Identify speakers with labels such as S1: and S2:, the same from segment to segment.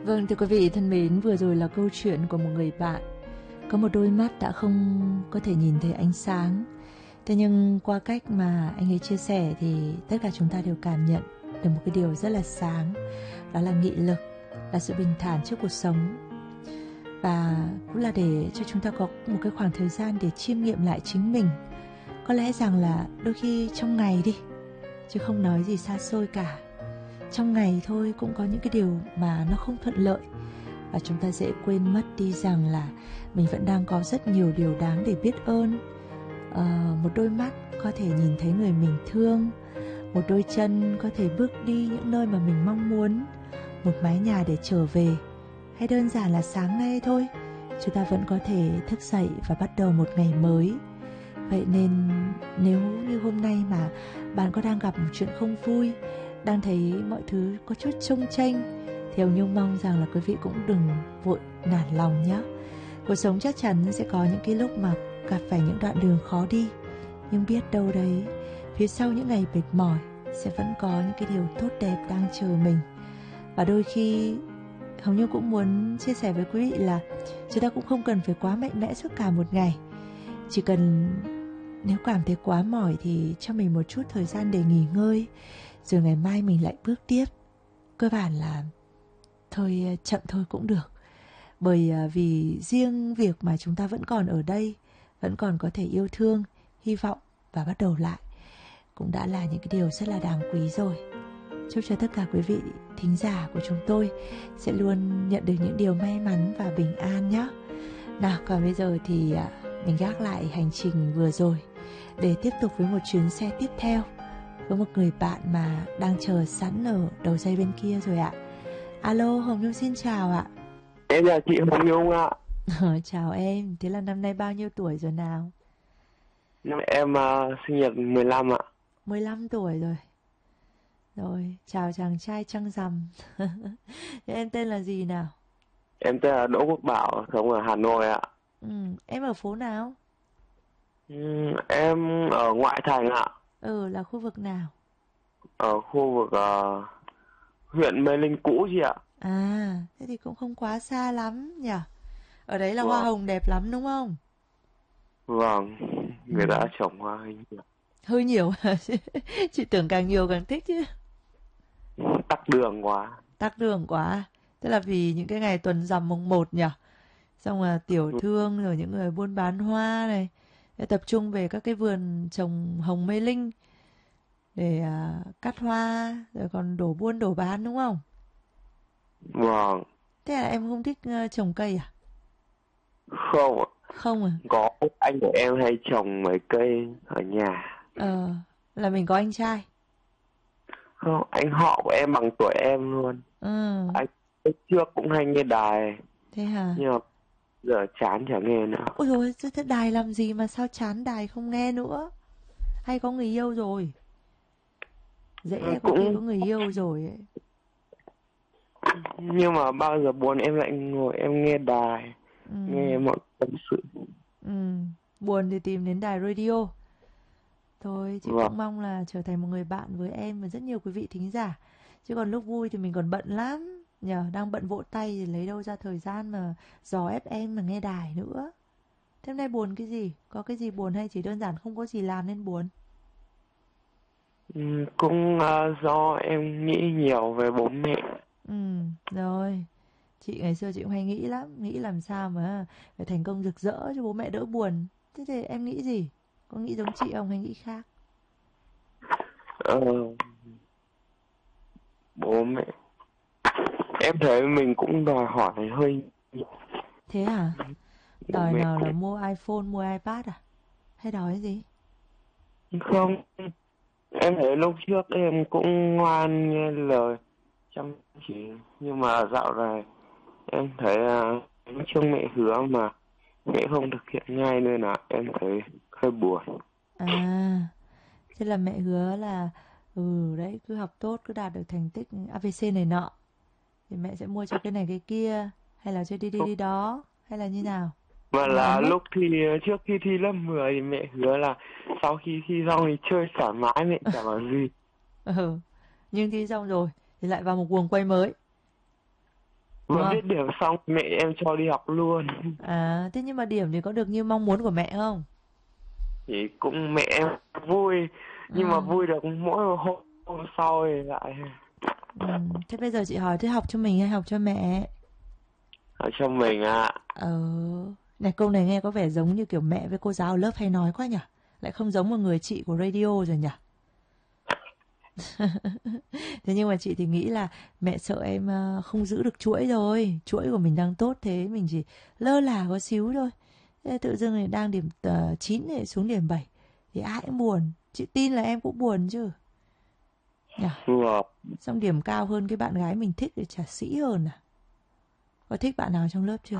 S1: Vâng, thưa quý vị thân mến, vừa rồi là câu chuyện của một người bạn. Có một đôi mắt đã không có thể nhìn thấy ánh sáng. Thế nhưng qua cách mà anh ấy chia sẻ thì tất cả chúng ta đều cảm nhận được một cái điều rất là sáng. Đó là nghị lực, là sự bình thản trước cuộc sống. Và cũng là để cho chúng ta có một cái khoảng thời gian để chiêm nghiệm lại chính mình. Có lẽ rằng là đôi khi trong ngày đi, chứ không nói gì xa xôi cả, trong ngày thôi cũng có những cái điều mà nó không thuận lợi. Và chúng ta dễ quên mất đi rằng là mình vẫn đang có rất nhiều điều đáng để biết ơn. Một đôi mắt có thể nhìn thấy người mình thương, một đôi chân có thể bước đi những nơi mà mình mong muốn, một mái nhà để trở về, hay đơn giản là sáng nay thôi, chúng ta vẫn có thể thức dậy và bắt đầu một ngày mới. Vậy nên nếu như hôm nay mà bạn có đang gặp một chuyện không vui, đang thấy mọi thứ có chút chông chênh, thì Hồng Nhung mong rằng là quý vị cũng đừng vội nản lòng nhé. Cuộc sống chắc chắn sẽ có những cái lúc mà gặp phải những đoạn đường khó đi, nhưng biết đâu đấy, phía sau những ngày mệt mỏi sẽ vẫn có những cái điều tốt đẹp đang chờ mình. Và đôi khi Hồng Nhung cũng muốn chia sẻ với quý vị là chúng ta cũng không cần phải quá mạnh mẽ suốt cả một ngày. Chỉ cần nếu cảm thấy quá mỏi thì cho mình một chút thời gian để nghỉ ngơi, rồi ngày mai mình lại bước tiếp. Cơ bản là thôi chậm thôi cũng được. Bởi vì riêng việc mà chúng ta vẫn còn ở đây, vẫn còn có thể yêu thương, hy vọng và bắt đầu lại, cũng đã là những cái điều rất là đáng quý rồi. Chúc cho tất cả quý vị thính giả của chúng tôi sẽ luôn nhận được những điều may mắn và bình an nhé. Nào, còn bây giờ thì mình gác lại hành trình vừa rồi để tiếp tục với một chuyến xe tiếp theo, với một người bạn mà đang chờ sẵn ở đầu dây bên kia rồi ạ. Alo, Hồng Nhung xin chào ạ.
S2: Em chào chị Hồng Nhung ạ.
S1: Chào em, thế là năm nay bao nhiêu tuổi rồi nào?
S2: Năm em sinh nhật 15 ạ.
S1: 15 tuổi rồi. Rồi, chào chàng trai trăng rằm. Thế em tên là gì nào?
S2: Em tên là Đỗ Quốc Bảo, sống ở Hà Nội ạ.
S1: Em ở phố nào?
S2: Em ở ngoại thành ạ.
S1: Là khu vực nào?
S2: Ở khu vực huyện Mê Linh cũ chị ạ.
S1: À, thế thì cũng không quá xa lắm nhỉ? Ở đấy là hoa
S2: Vâng,
S1: hồng đẹp lắm đúng không?
S2: vâng.
S1: Ừ.
S2: Người ta trồng hoa hình như
S1: Hơi nhiều. Chị tưởng càng nhiều càng thích chứ.
S2: tắc đường quá.
S1: Tắc đường quá. Tức là vì những cái ngày tuần rằm mùng 1 nhỉ? Xong là tiểu thương rồi những người buôn bán hoa này để tập trung về các cái vườn trồng hồng Mê Linh để cắt hoa rồi còn đổ buôn đổ bán đúng không?
S2: Vâng,
S1: Thế là em không thích trồng cây à?
S2: không ạ.
S1: Không à?
S2: Có anh của em hay trồng mấy cây ở nhà.
S1: Ờ, là mình có anh trai.
S2: Không, anh họ của em bằng tuổi em luôn.
S1: Ừ,
S2: Anh trước cũng hay nghe đài,
S1: thế hả?
S2: nhưng mà giờ chán chả nghe nữa.
S1: Ôi dồi, thế đài làm gì mà sao chán đài không nghe nữa? Hay có người yêu rồi? Dễ có khi
S2: Cũng
S1: có người yêu rồi ấy.
S2: nhưng mà bao giờ buồn em lại ngồi em nghe đài,
S1: Ừ,
S2: nghe mọi tâm sự.
S1: ừ, buồn thì tìm đến đài radio. Thôi, chị
S2: Vâng.
S1: cũng mong là trở thành một người bạn với em và rất nhiều quý vị thính giả. Chứ còn lúc vui thì mình còn bận lắm. Nhờ, đang bận vỗ tay thì lấy đâu ra thời gian mà dò ép em mà nghe đài nữa. Thế hôm nay buồn cái gì? Có cái gì buồn hay chỉ đơn giản không có gì làm nên buồn?
S2: Cũng do em nghĩ nhiều về bố mẹ.
S1: Rồi. Chị ngày xưa chị cũng hay nghĩ lắm. Nghĩ làm sao mà phải thành công rực rỡ cho bố mẹ đỡ buồn. Thế thì em nghĩ gì? Có nghĩ giống chị không hay nghĩ khác?
S2: Ờ, Bố mẹ em thấy mình cũng đòi hỏi hơi nhiều.
S1: Thế hả?
S2: Bố
S1: Đòi
S2: mẹ
S1: nào là
S2: cũng
S1: mua iPhone, mua iPad à? Hay đòi cái gì?
S2: không. Em thấy lúc trước em cũng ngoan nghe lời chăm chỉ, nhưng mà dạo này em thấy lúc trước mẹ hứa mà mẹ không thực hiện ngay nên là em thấy hơi buồn.
S1: À, thế là mẹ hứa là đấy cứ học tốt, cứ đạt được thành tích ABC này nọ thì mẹ sẽ mua cho cái này cái kia, hay là cho đi đó, hay là như nào?
S2: Mà
S1: Hứa
S2: là
S1: hết.
S2: lúc trước khi thi lớp 10 thì mẹ hứa là sau khi thi xong thì chơi thoải mái, mẹ chả bảo gì.
S1: Ừ, nhưng thi xong rồi thì lại vào một guồng quay mới. đúng
S2: Vừa
S1: không?
S2: viết điểm xong mẹ em cho đi học luôn.
S1: À, thế nhưng mà điểm thì có được như mong muốn của mẹ không?
S2: Thì cũng mẹ em vui, nhưng mà
S1: Ừ.
S2: vui được mỗi một hôm sau thì lại
S1: Ừ. Thế bây giờ chị hỏi thế học cho mình hay học cho mẹ?
S2: ở cho mình ạ.
S1: Ờ, này câu này nghe có vẻ giống như kiểu mẹ với cô giáo ở lớp hay nói quá nhỉ? Lại không giống một người chị của radio rồi nhỉ? Thế nhưng mà chị thì nghĩ là mẹ sợ em không giữ được chuỗi rồi. Chuỗi của mình đang tốt thế, mình chỉ lơ là có xíu thôi. Thế tự dưng này đang điểm 9 này xuống điểm 7 thì ai cũng buồn. Chị tin là em cũng buồn chứ. Nhỉ?
S2: Vâng.
S1: Xong điểm cao hơn cái bạn gái mình thích thì chả sĩ hơn à? Có thích bạn nào trong lớp chưa?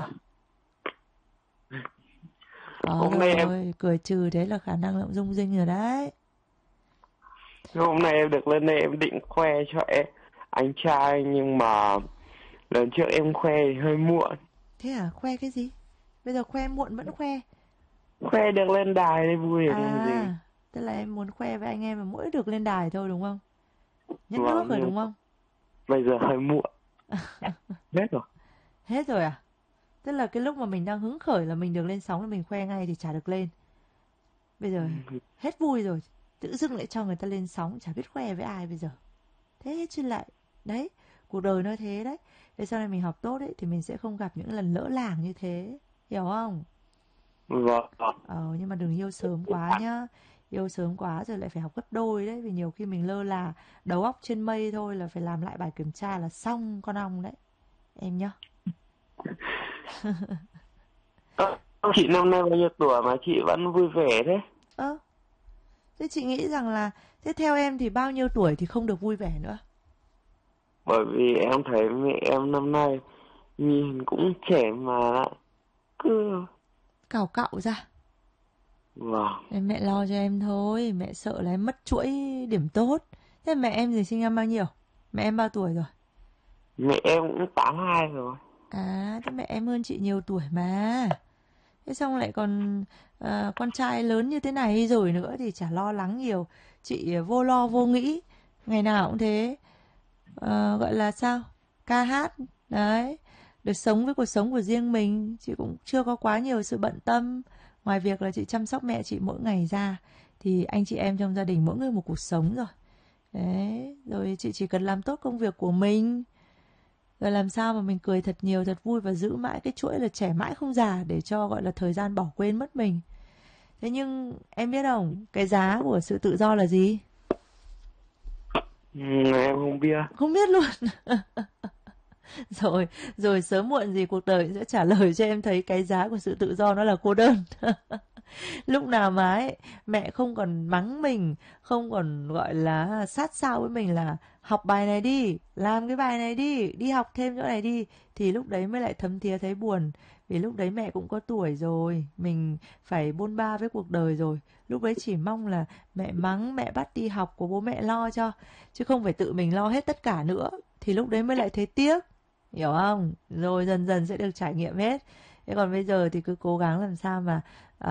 S1: Có
S2: Hôm nay em
S1: rồi, cười trừ thế là khả năng là cũng rung rinh rồi đấy.
S2: hôm nay em được lên đây em định khoe cho anh trai, nhưng mà lần trước em khoe thì hơi muộn.
S1: Thế à, khoe cái gì? Bây giờ khoe muộn vẫn khoe.
S2: Khoe được lên đài thì vui rồi làm gì.
S1: À, tức là em muốn khoe với anh em mà mỗi được lên đài thôi đúng không? Nhất nước
S2: Vâng,
S1: rồi
S2: nhưng
S1: đúng không?
S2: bây giờ hơi muộn. Hết rồi.
S1: Hết rồi à? Tức là cái lúc mà mình đang hứng khởi là mình được lên sóng là mình khoe ngay thì chả được lên. Bây giờ hết vui rồi, tự dưng lại cho người ta lên sóng chả biết khoe với ai bây giờ. Thế hết chứ lại. Đấy, cuộc đời nó thế đấy. Thế sau này mình học tốt ấy thì mình sẽ không gặp những lần lỡ làng như thế. Hiểu không?
S2: Vâng.
S1: Nhưng mà đừng yêu sớm quá nhá. Yêu sớm quá rồi lại phải học gấp đôi đấy. Vì nhiều khi mình lơ là đầu óc trên mây thôi là phải làm lại bài kiểm tra là xong con ong đấy. Em nhá.
S2: Ơ, chị năm nay bao nhiêu tuổi mà chị vẫn vui vẻ thế?
S1: Ơ, thế chị nghĩ rằng là thế theo em thì bao nhiêu tuổi thì không được vui vẻ nữa?
S2: Bởi vì em thấy mẹ em năm nay nhìn cũng trẻ mà lại cứ...
S1: Cào cạo ra.
S2: Vâng.
S1: Nên mẹ lo cho em thôi. Mẹ sợ là em mất chuỗi điểm tốt. Thế mẹ em thì sinh năm bao nhiêu? Mẹ em bao tuổi rồi?
S2: Mẹ em cũng 82 rồi.
S1: À, thế mẹ em hơn chị nhiều tuổi mà. Thế xong lại còn con trai lớn như thế này rồi nữa thì chả lo lắng nhiều. Chị vô lo vô nghĩ. Ngày nào cũng thế. Gọi là sao? Ca hát. Đấy. Được sống với cuộc sống của riêng mình. Chị cũng chưa có quá nhiều sự bận tâm. Ngoài việc là chị chăm sóc mẹ chị mỗi ngày ra. Thì anh chị em trong gia đình mỗi người một cuộc sống rồi. Đấy. Rồi chị chỉ cần làm tốt công việc của mình. Rồi làm sao mà mình cười thật nhiều, thật vui và giữ mãi cái chuỗi là trẻ mãi không già để cho gọi là thời gian bỏ quên mất mình. Thế nhưng em biết không, cái giá của sự tự do là gì?
S2: Em không biết.
S1: Không biết luôn. Rồi, rồi sớm muộn gì cuộc đời sẽ trả lời cho em thấy cái giá của sự tự do nó là cô đơn. Lúc nào mà ấy, mẹ không còn mắng mình, không còn gọi là sát sao với mình là học bài này đi, làm cái bài này đi, đi học thêm chỗ này đi, thì lúc đấy mới lại thấm thía thấy buồn. Vì lúc đấy mẹ cũng có tuổi rồi, mình phải bôn ba với cuộc đời rồi. Lúc đấy chỉ mong là mẹ mắng, mẹ bắt đi học của bố mẹ lo cho, chứ không phải tự mình lo hết tất cả nữa. Thì lúc đấy mới lại thấy tiếc, hiểu không? Rồi dần dần sẽ được trải nghiệm hết. Thế còn bây giờ thì cứ cố gắng làm sao mà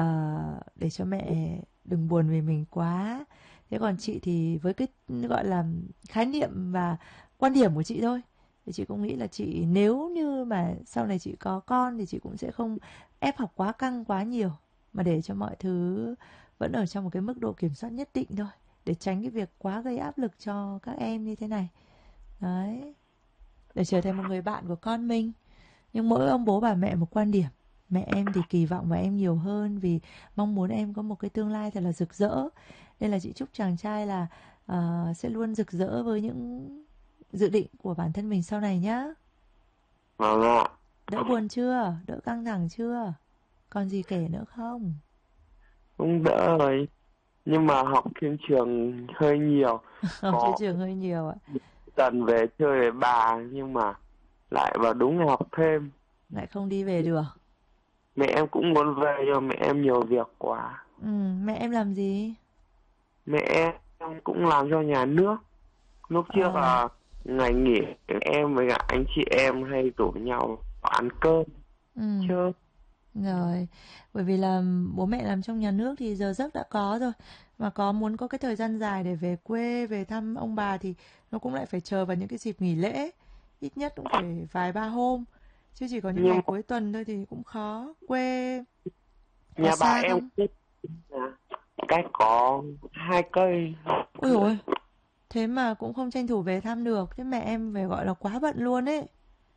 S1: để cho mẹ đừng buồn vì mình quá. Thế còn chị thì với cái gọi là khái niệm và quan điểm của chị thôi, thì chị cũng nghĩ là chị nếu như mà sau này chị có con thì chị cũng sẽ không ép học quá căng quá nhiều, mà để cho mọi thứ vẫn ở trong một cái mức độ kiểm soát nhất định thôi, để tránh cái việc quá gây áp lực cho các em như thế này. Đấy, để trở thành một người bạn của con mình. Nhưng mỗi ông bố bà mẹ một quan điểm. Mẹ em thì kỳ vọng vào em nhiều hơn vì mong muốn em có một cái tương lai thật là rực rỡ. Nên là chị chúc chàng trai là sẽ luôn rực rỡ với những dự định của bản thân mình sau này nhá.
S2: Vâng ạ.
S1: Đỡ buồn chưa? Đỡ căng thẳng chưa? Còn gì kể nữa không?
S2: Cũng đỡ rồi. Nhưng mà học trên trường hơi nhiều.
S1: Học trên
S2: Có
S1: trường hơi nhiều ạ.
S2: tuần về chơi với bà, nhưng mà lại vào đúng ngày học thêm.
S1: Lại không đi về được.
S2: Mẹ em cũng muốn về nhưng mà mẹ em nhiều việc quá.
S1: Mẹ em làm gì?
S2: Mẹ em cũng làm cho nhà nước. Lúc trước
S1: Ờ,
S2: là ngày nghỉ em với cả anh chị em hay rủ nhau ăn cơm
S1: ừm.
S2: chơi.
S1: Rồi, bởi vì là bố mẹ làm trong nhà nước thì giờ giấc đã có rồi. Mà có muốn có cái thời gian dài để về quê, về thăm ông bà thì nó cũng lại phải chờ vào những cái dịp nghỉ lễ. ít nhất cũng phải vài ba hôm, chứ chỉ có những
S2: Nhưng
S1: ngày
S2: mà
S1: cuối tuần thôi thì cũng khó. Quê có
S2: nhà bà
S1: xa
S2: em
S1: không?
S2: cách có 2 cây.
S1: Ôi dồi ôi, thế mà cũng không tranh thủ về thăm được. Thế mẹ em phải gọi là quá bận luôn ấy.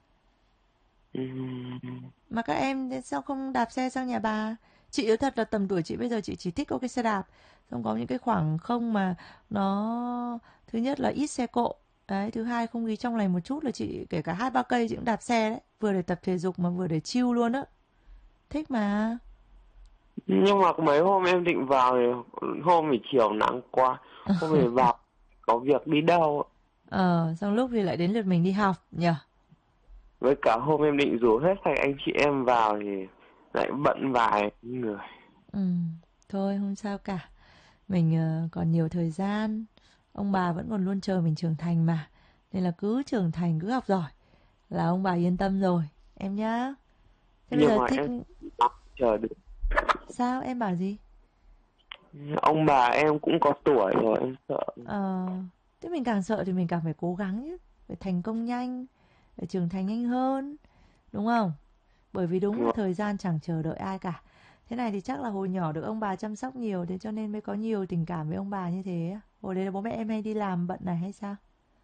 S2: Ừm,
S1: Mà các em thế sao không đạp xe sang nhà bà? Chị nói thật là tầm tuổi chị bây giờ chị chỉ thích có cái xe đạp. Xong có những cái khoảng không mà nó thứ nhất là ít xe cộ. Đấy, thứ hai không khí trong lành một chút là chị kể cả 2 3 cây chị cũng đạp xe đấy. Vừa để tập thể dục mà vừa để chill luôn á. Thích mà.
S2: nhưng mà mấy hôm em định vào thì hôm thì chiều nắng quá, hôm thì vào có việc đi đâu.
S1: Xong lúc thì lại đến lượt mình đi học nhỉ?
S2: Với cả hôm em định rủ hết thằng anh chị em vào thì lại bận vài người.
S1: Ừ, thôi không sao cả. Mình còn nhiều thời gian. Ông bà vẫn còn luôn chờ mình trưởng thành mà. Nên là cứ trưởng thành cứ học giỏi là ông bà yên tâm rồi em nhá. Thế bây
S2: Nhưng
S1: giờ
S2: mà
S1: thích
S2: em không chờ được.
S1: sao em bảo gì?
S2: Ông bà em cũng có tuổi rồi, em sợ.
S1: Ờ, thế mình càng sợ thì mình càng phải cố gắng chứ, phải thành công nhanh, phải trưởng thành nhanh hơn, đúng không? Bởi vì đúng là thời gian chẳng chờ đợi ai cả. Thế này thì chắc là hồi nhỏ được ông bà chăm sóc nhiều, thế cho nên mới có nhiều tình cảm với ông bà như thế á. Hồi đấy là bố mẹ em hay đi làm bận này hay sao?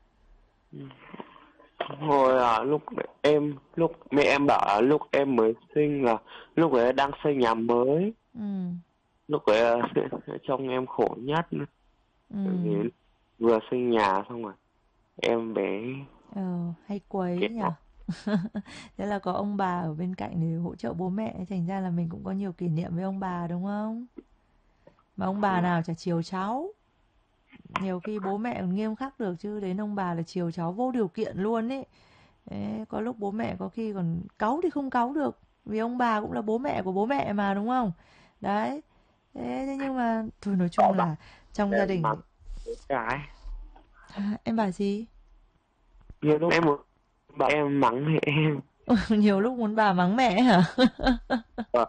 S2: Hồi lúc mẹ em bảo là lúc em mới sinh là lúc ấy đang xây nhà mới,
S1: Ừ,
S2: lúc ấy trông em khổ nhất,
S1: ừ,
S2: bởi vì vừa sinh nhà xong rồi em bé
S1: hay quấy nhỉ.
S2: kéo.
S1: Thế là có ông bà ở bên cạnh để hỗ trợ bố mẹ, thành ra là mình cũng có nhiều kỷ niệm với ông bà đúng không? Mà ông bà nào chả chiều cháu. Nhiều khi bố mẹ còn nghiêm khắc được chứ đến ông bà là chiều cháu vô điều kiện luôn ấy. Đấy, có lúc bố mẹ có khi còn cáu thì không cáu được, vì ông bà cũng là bố mẹ của bố mẹ mà đúng không? Đấy. Thế nhưng mà thôi nói chung là trong gia
S2: Em
S1: đình.
S2: mắng cái
S1: Em bảo gì?
S2: nhiều lúc em muốn bảo em mắng thì em.
S1: Nhiều lúc muốn bà mắng mẹ hả?
S2: Vâng.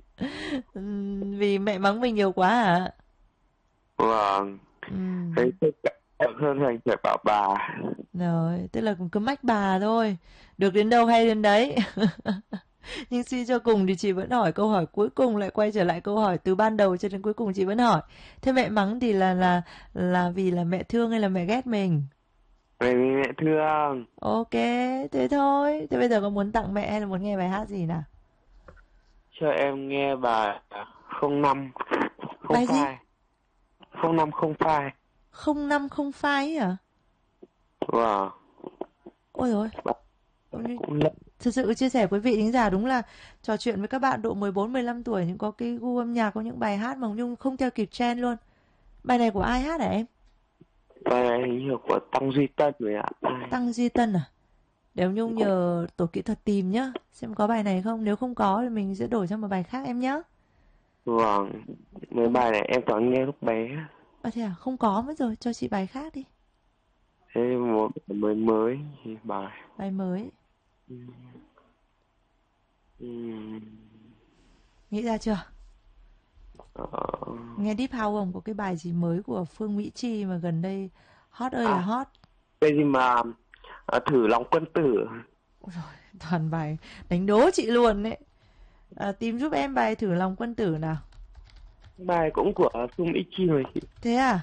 S1: Vì mẹ mắng mình nhiều quá hả?
S2: Vâng. Thấy
S1: Ừm,
S2: tất cả hơn thành phải bảo bà.
S1: Rồi, tức là cũng cứ mách bà thôi. Được đến đâu hay đến đấy. Nhưng suy cho cùng thì chị vẫn hỏi câu hỏi cuối cùng, lại quay trở lại câu hỏi từ ban đầu cho đến cuối cùng chị vẫn hỏi. Thế mẹ mắng thì là vì là mẹ thương hay là mẹ ghét mình?
S2: Bởi vì mẹ thương.
S1: Ok, thế thôi. Thế bây giờ có muốn tặng mẹ hay là muốn nghe bài hát gì nào?
S2: Cho em nghe bài 05 không
S1: Bài gì?
S2: phai. 05 không phai.
S1: 05 không phai ấy hả?
S2: Vâng.
S1: Ôi rồi,
S2: Bạn cũng lẫn.
S1: thực sự chia sẻ với quý vị thính giả đúng là trò chuyện với các bạn độ 14 15 tuổi nhưng có cái gu âm nhạc, có những bài hát mà Nhung không theo kịp trend luôn. Bài này của ai hát hả em?
S2: Bài này hình như của Tăng Duy Tân rồi ạ.
S1: Tăng Duy Tân à? Để Nhung
S2: Cũng
S1: nhờ tổ kỹ thuật tìm nhá, xem có bài này không. Nếu không có thì mình sẽ đổi sang một bài khác em nhá.
S2: vâng. Mấy
S1: Không,
S2: bài này em toàn nghe lúc bé.
S1: thế à? Không có mất rồi, cho chị bài khác đi.
S2: Thế một mới mới thì bài.
S1: Bài mới.
S2: Ừm,
S1: Nghĩ ra chưa?
S2: ờ,
S1: Nghe Deep House không? Có cái bài gì mới của Phương Mỹ Chi mà gần đây hot ơi là
S2: à,
S1: hot.
S2: cái gì mà thử lòng quân tử.
S1: Ôi dồi, toàn bài đánh đố chị luôn đấy. Tìm giúp em bài thử lòng quân tử nào.
S2: Bài cũng của Phương Mỹ Chi rồi chị.
S1: Thế à?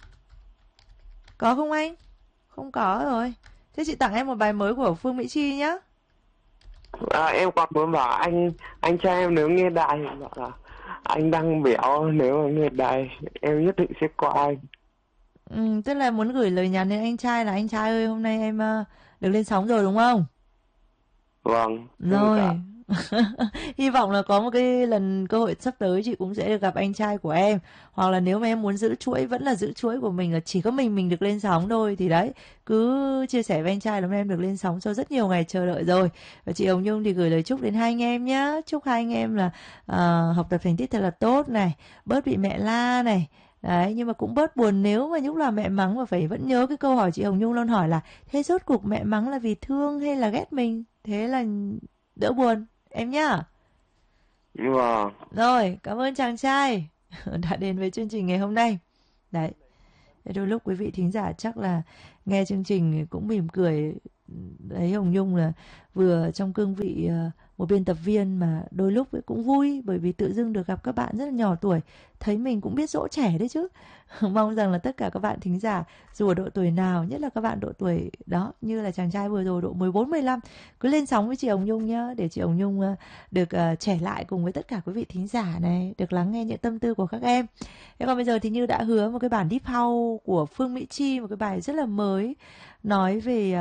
S1: Có không anh? Không có rồi. Thế chị tặng em một bài mới của Phương Mỹ Chi nhá.
S2: Em còn muốn bảo anh trai em nếu nghe đài thì bảo là anh Đăng Béo nếu mà nghe đài em nhất định sẽ qua anh.
S1: Tức là muốn gửi lời nhắn đến anh trai là anh trai ơi hôm nay em được lên sóng rồi đúng không?
S2: Vâng, với cả
S1: Rồi. Hy vọng là có một cái lần cơ hội sắp tới chị cũng sẽ được gặp anh trai của em. Hoặc là nếu mà em muốn giữ chuỗi, vẫn là giữ chuỗi của mình là chỉ có mình được lên sóng thôi. Thì đấy, cứ chia sẻ với anh trai là hôm nay em được lên sóng sau rất nhiều ngày chờ đợi rồi. Và chị Hồng Nhung thì gửi lời chúc đến hai anh em nhá. Chúc hai anh em là học tập thành tích thật là tốt này, bớt bị mẹ la này. Đấy, nhưng mà cũng bớt buồn nếu mà lúc là mẹ mắng, mà phải vẫn nhớ cái câu hỏi chị Hồng Nhung luôn hỏi là thế rốt cuộc mẹ mắng là vì thương hay là ghét mình? Thế là đỡ buồn em nhá.
S2: vâng.
S1: Rồi, cảm ơn chàng trai đã đến với chương trình ngày hôm nay. Đấy, thế đôi lúc quý vị thính giả chắc là nghe chương trình cũng mỉm cười, đấy, Hồng Nhung là vừa trong cương vị một biên tập viên mà đôi lúc ấy cũng vui, bởi vì tự dưng được gặp các bạn rất là nhỏ tuổi, thấy mình cũng biết dỗ trẻ đấy chứ. Mong rằng là tất cả các bạn thính giả dù ở độ tuổi nào, nhất là các bạn độ tuổi đó như là chàng trai vừa rồi độ 14, 15, cứ lên sóng với chị Hồng Nhung nhá, để chị Hồng Nhung được trẻ lại cùng với tất cả quý vị thính giả này, được lắng nghe những tâm tư của các em. Thế còn bây giờ thì như đã hứa, một cái bản Deep House của Phương Mỹ Chi, một cái bài rất là mới, nói về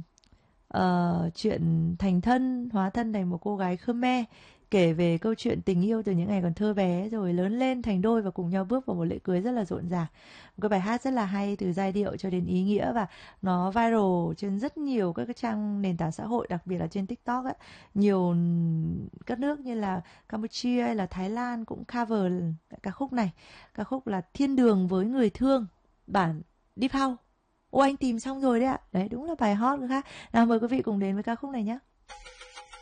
S1: chuyện thành thân, hóa thân thành một cô gái Khmer, kể về câu chuyện tình yêu từ những ngày còn thơ bé rồi lớn lên thành đôi và cùng nhau bước vào một lễ cưới rất là rộn ràng. Một cái bài hát rất là hay từ giai điệu cho đến ý nghĩa, và nó viral trên rất nhiều các cái trang nền tảng xã hội, đặc biệt là trên TikTok ấy. Nhiều các nước như là Campuchia hay là Thái Lan cũng cover ca khúc này. Ca khúc là Thiên đường với người thương, bản Deep House. Ô, anh tìm xong rồi đấy ạ. Đấy, đúng là bài hot nữa khác. Nào, mời quý vị cùng đến với ca khúc này nhé.